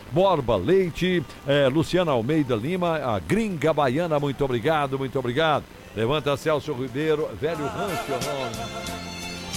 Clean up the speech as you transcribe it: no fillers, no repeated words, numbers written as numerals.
Borba Leite, Luciana Almeida Lima, a Gringa Baiana, muito obrigado, muito obrigado. Levanta Celso Ribeiro, Velho Rancho, nome.